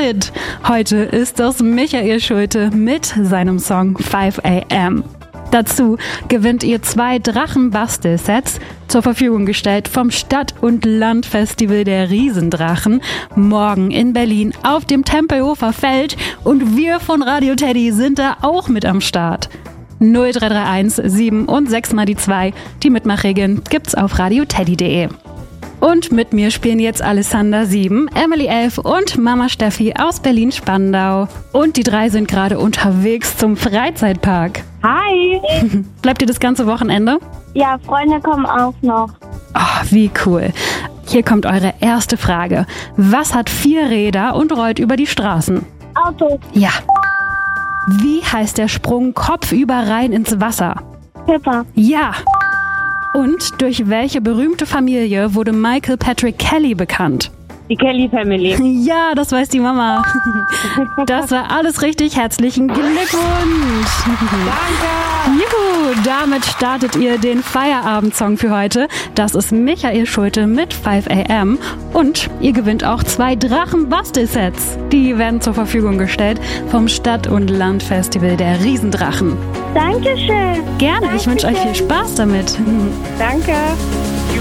Hit. Heute ist das Michael Schulte mit seinem Song 5 AM. Dazu gewinnt ihr 2 Drachen-Bastel-Sets, zur Verfügung gestellt vom Stadt- und Landfestival der Riesendrachen, morgen in Berlin auf dem Tempelhofer Feld, und wir von Radio Teddy sind da auch mit am Start. 0331 7 und 6 mal die 2, die Mitmachregeln gibt's auf radioteddy.de. Und mit mir spielen jetzt Alessandra 7, Emily 11 und Mama Steffi aus Berlin-Spandau. Und die 3 sind gerade unterwegs zum Freizeitpark. Hi! Bleibt ihr das ganze Wochenende? Ja, Freunde kommen auch noch. Oh, wie cool. Hier kommt eure erste Frage. Was hat 4 Räder und rollt über die Straßen? Auto. Ja. Wie heißt der Sprung kopfüber rein ins Wasser? Pippa. Ja. Und durch welche berühmte Familie wurde Michael Patrick Kelly bekannt? Die Kelly Family. Ja, das weiß die Mama. Das war alles richtig. Herzlichen Glückwunsch. Danke. Juhu, damit startet ihr den Feierabendsong für heute. Das ist Michael Schulte mit 5 AM. Und ihr gewinnt auch 2 Drachen-Bastel-Sets. Die werden zur Verfügung gestellt vom Stadt- und Landfestival der Riesendrachen. Dankeschön. Gerne, ich wünsche euch viel Spaß damit. Danke.